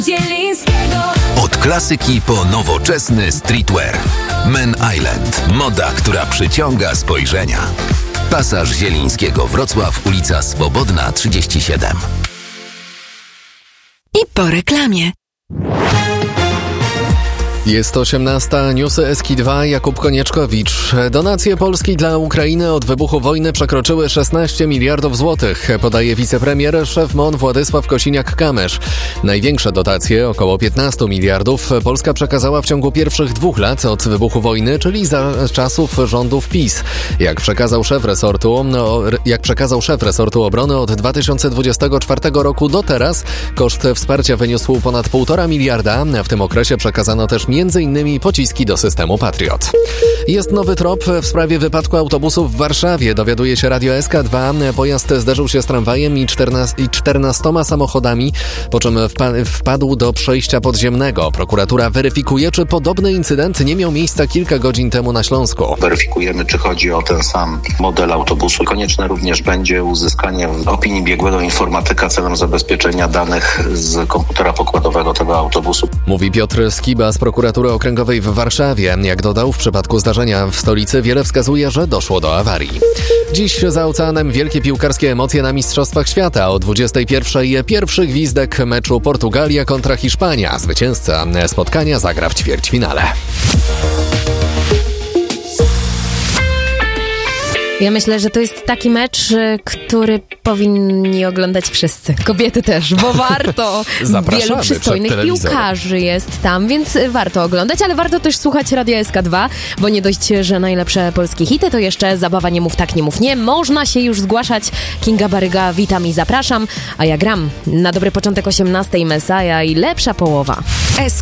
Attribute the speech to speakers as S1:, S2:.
S1: Zielińskiego.
S2: Od klasyki po nowoczesny streetwear. Men Island. Moda, która przyciąga spojrzenia. Pasaż Zielińskiego, Wrocław, ulica Swobodna 37.
S3: I po reklamie.
S4: Jest 18. Newsy Eski2. Jakub Konieczkowicz. Donacje Polski dla Ukrainy od wybuchu wojny przekroczyły 16 miliardów złotych, podaje wicepremier, szef MON Władysław Kosiniak-Kamysz. Największe dotacje, około 15 miliardów, Polska przekazała w ciągu pierwszych 2 lat od wybuchu wojny, czyli za czasów rządów PiS. Jak przekazał szef resortu obrony, od 2024 roku do teraz koszt wsparcia wyniósł ponad 1,5 miliarda. W tym okresie przekazano też m.in. pociski do systemu Patriot. Jest nowy trop w sprawie wypadku autobusu w Warszawie. Dowiaduje się Radio SK2. Pojazd zderzył się z tramwajem i 14 samochodami, po czym wpadł do przejścia podziemnego. Prokuratura weryfikuje, czy podobny incydent nie miał miejsca kilka godzin temu na Śląsku.
S5: Weryfikujemy, czy chodzi o ten sam model autobusu. Konieczne również będzie uzyskanie opinii biegłego informatyka celem zabezpieczenia danych z komputera pokładowego tego autobusu.
S4: Mówi Piotr Skiba z Prokuratury Okręgowej w Warszawie. Jak dodał, w przypadku zdarzenia w stolicy wiele wskazuje, że doszło do awarii. Dziś za oceanem wielkie piłkarskie emocje na Mistrzostwach Świata. O 21:00 pierwszy gwizdek meczu Portugalia kontra Hiszpania. Zwycięzca spotkania zagra w ćwierćfinale.
S6: Ja myślę, że to jest taki mecz, który powinni oglądać wszyscy. Kobiety też, bo warto. Wielu przystojnych piłkarzy jest tam, więc warto oglądać, ale warto też słuchać Radia SK2, bo nie dość, że najlepsze polskie hity, to jeszcze zabawa Nie mów tak, nie mów nie. Można się już zgłaszać. Kinga Baryga, witam i zapraszam, a ja gram. Na dobry początek 18:00 Messiah i lepsza połowa.